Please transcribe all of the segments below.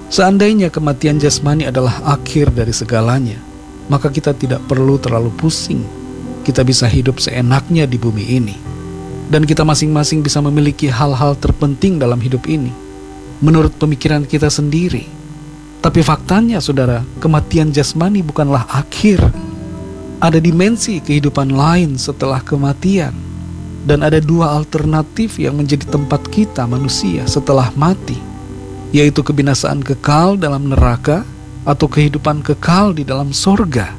Seandainya kematian jasmani adalah akhir dari segalanya, maka kita tidak perlu terlalu pusing. Kita bisa hidup seenaknya di bumi ini. Dan kita masing-masing bisa memiliki hal-hal terpenting dalam hidup ini menurut pemikiran kita sendiri. Tapi faktanya, saudara, kematian jasmani bukanlah akhir. Ada dimensi kehidupan lain setelah kematian. Dan ada dua alternatif yang menjadi tempat kita manusia setelah mati, yaitu kebinasaan kekal dalam neraka atau kehidupan kekal di dalam sorga.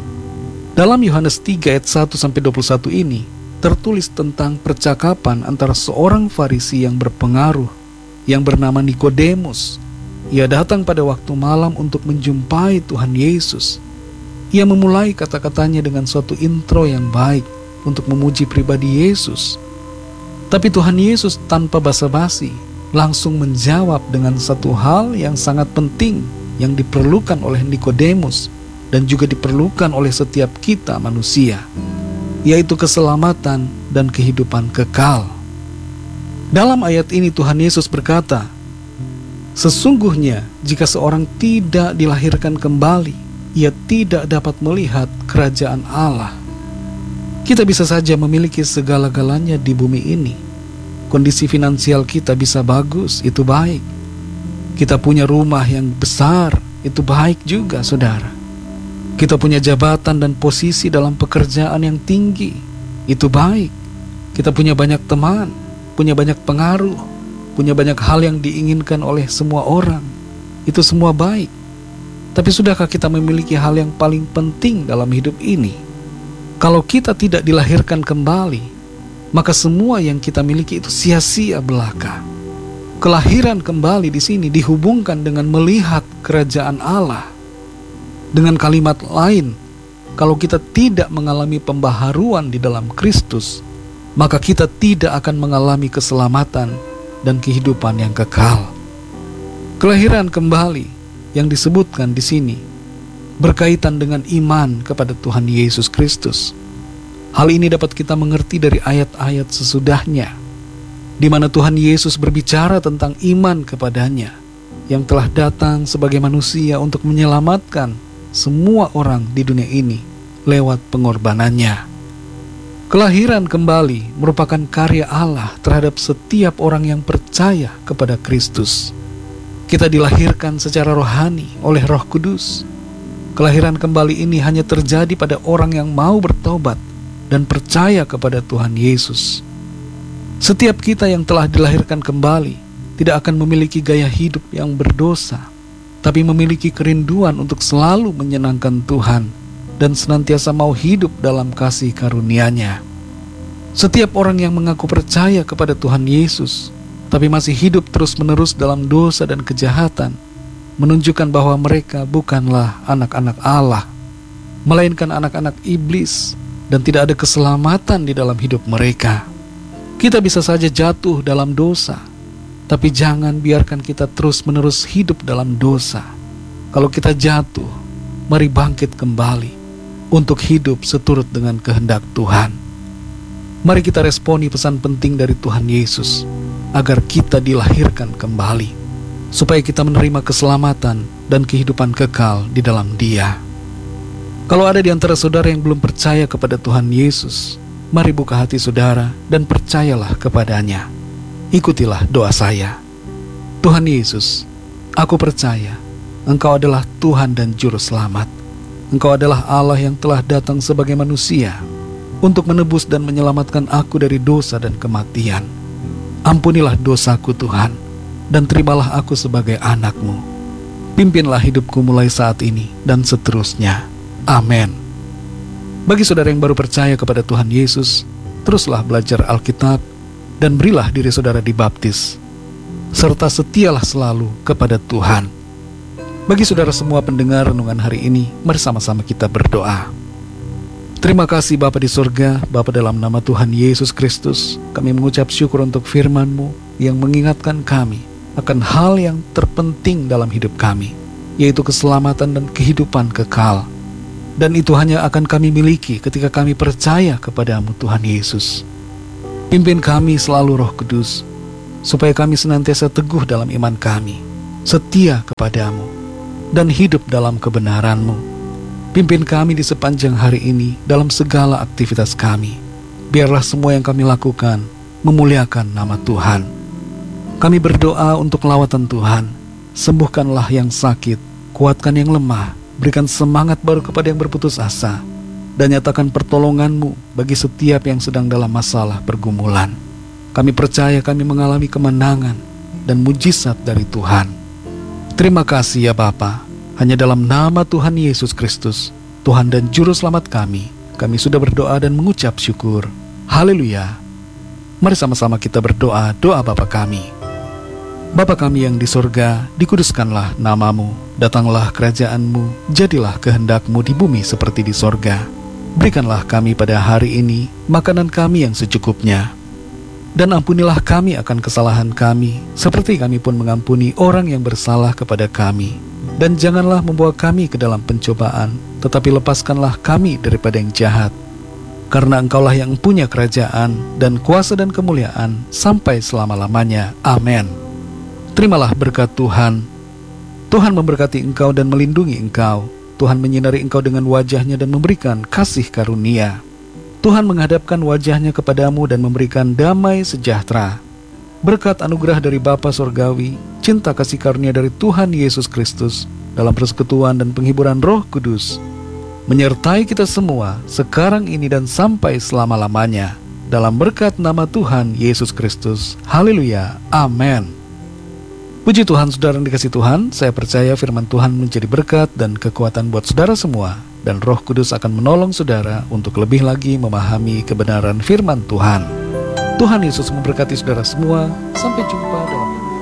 Dalam Yohanes 3 ayat 1-21 ini tertulis tentang percakapan antara seorang Farisi yang berpengaruh yang bernama Nikodemus. Ia datang pada waktu malam untuk menjumpai Tuhan Yesus. Ia memulai kata-katanya dengan suatu intro yang baik untuk memuji pribadi Yesus. Tapi Tuhan Yesus tanpa basa-basi langsung menjawab dengan satu hal yang sangat penting yang diperlukan oleh Nikodemus dan juga diperlukan oleh setiap kita manusia, yaitu keselamatan dan kehidupan kekal. Dalam ayat ini Tuhan Yesus berkata, "Sesungguhnya jika seorang tidak dilahirkan kembali, ia tidak dapat melihat kerajaan Allah." Kita bisa saja memiliki segala-galanya di bumi ini. Kondisi finansial kita bisa bagus, itu baik. Kita punya rumah yang besar, itu baik juga, saudara. Kita punya jabatan dan posisi dalam pekerjaan yang tinggi, itu baik. Kita punya banyak teman, punya banyak pengaruh, punya banyak hal yang diinginkan oleh semua orang, itu semua baik. Tapi sudahkah kita memiliki hal yang paling penting dalam hidup ini? Kalau kita tidak dilahirkan kembali, maka semua yang kita miliki itu sia-sia belaka. Kelahiran kembali di sini dihubungkan dengan melihat kerajaan Allah. Dengan kalimat lain, kalau kita tidak mengalami pembaharuan di dalam Kristus, maka kita tidak akan mengalami keselamatan dan kehidupan yang kekal. Kelahiran kembali yang disebutkan di sini berkaitan dengan iman kepada Tuhan Yesus Kristus. Hal ini dapat kita mengerti dari ayat-ayat sesudahnya, di mana Tuhan Yesus berbicara tentang iman kepadanya yang telah datang sebagai manusia untuk menyelamatkan semua orang di dunia ini lewat pengorbanannya. Kelahiran kembali merupakan karya Allah terhadap setiap orang yang percaya kepada Kristus. Kita dilahirkan secara rohani oleh Roh Kudus. Kelahiran kembali ini hanya terjadi pada orang yang mau bertobat dan percaya kepada Tuhan Yesus. Setiap kita yang telah dilahirkan kembali tidak akan memiliki gaya hidup yang berdosa, tapi memiliki kerinduan untuk selalu menyenangkan Tuhan dan senantiasa mau hidup dalam kasih karunia-Nya. Setiap orang yang mengaku percaya kepada Tuhan Yesus, tapi masih hidup terus-menerus dalam dosa dan kejahatan, menunjukkan bahwa mereka bukanlah anak-anak Allah, melainkan anak-anak iblis, dan tidak ada keselamatan di dalam hidup mereka. Kita bisa saja jatuh dalam dosa, tapi jangan biarkan kita terus-menerus hidup dalam dosa. Kalau kita jatuh, mari bangkit kembali untuk hidup seturut dengan kehendak Tuhan. Mari kita responi pesan penting dari Tuhan Yesus, agar kita dilahirkan kembali, supaya kita menerima keselamatan dan kehidupan kekal di dalam Dia. Kalau ada di antara saudara yang belum percaya kepada Tuhan Yesus, mari buka hati saudara dan percayalah kepadanya. Ikutilah doa saya. Tuhan Yesus, aku percaya Engkau adalah Tuhan dan Juru Selamat. Engkau adalah Allah yang telah datang sebagai manusia untuk menebus dan menyelamatkan aku dari dosa dan kematian. Ampunilah dosaku Tuhan, dan terimalah aku sebagai anak-Mu. Pimpinlah hidupku mulai saat ini dan seterusnya. Amin. Bagi saudara yang baru percaya kepada Tuhan Yesus, teruslah belajar Alkitab dan berilah diri saudara dibaptis, serta setialah selalu kepada Tuhan. Bagi saudara semua pendengar renungan hari ini, mari sama-sama kita berdoa. Terima kasih Bapa di surga, Bapa, dalam nama Tuhan Yesus Kristus, kami mengucap syukur untuk firman-Mu yang mengingatkan kami akan hal yang terpenting dalam hidup kami, yaitu keselamatan dan kehidupan kekal. Dan itu hanya akan kami miliki ketika kami percaya kepada-Mu Tuhan Yesus. Pimpin kami selalu Roh Kudus, supaya kami senantiasa teguh dalam iman kami, setia kepadamu, dan hidup dalam kebenaran-Mu. Pimpin kami di sepanjang hari ini dalam segala aktivitas kami. Biarlah semua yang kami lakukan memuliakan nama Tuhan. Kami berdoa untuk lawatan Tuhan. Sembuhkanlah yang sakit, kuatkan yang lemah, berikan semangat baru kepada yang berputus asa, dan nyatakan pertolongan-Mu bagi setiap yang sedang dalam masalah pergumulan. Kami percaya kami mengalami kemenangan dan mujizat dari Tuhan. Terima kasih ya Bapa. Hanya dalam nama Tuhan Yesus Kristus, Tuhan dan Juru Selamat kami sudah berdoa dan mengucap syukur. Haleluya. Mari sama-sama kita berdoa doa Bapa kami. Bapa kami yang di sorga, dikuduskanlah nama-Mu, datanglah kerajaan-Mu, jadilah kehendak-Mu di bumi seperti di sorga. Berikanlah kami pada hari ini makanan kami yang secukupnya. Dan ampunilah kami akan kesalahan kami, seperti kami pun mengampuni orang yang bersalah kepada kami. Dan janganlah membawa kami ke dalam pencobaan, tetapi lepaskanlah kami daripada yang jahat. Karena Engkaulah yang punya kerajaan dan kuasa dan kemuliaan sampai selama-lamanya. Amin. Terimalah berkat Tuhan. Tuhan memberkati engkau dan melindungi engkau. Tuhan menyinari engkau dengan wajah-Nya dan memberikan kasih karunia. Tuhan menghadapkan wajah-Nya kepadamu dan memberikan damai sejahtera. Berkat anugerah dari Bapa Sorgawi, cinta kasih karunia dari Tuhan Yesus Kristus, dalam persekutuan dan penghiburan Roh Kudus, menyertai kita semua sekarang ini dan sampai selama-lamanya. Dalam berkat nama Tuhan Yesus Kristus. Haleluya. Amin. Puji Tuhan, saudara yang dikasihi Tuhan, saya percaya firman Tuhan menjadi berkat dan kekuatan buat saudara semua, dan Roh Kudus akan menolong saudara untuk lebih lagi memahami kebenaran firman Tuhan. Tuhan Yesus memberkati saudara semua. Sampai jumpa dalam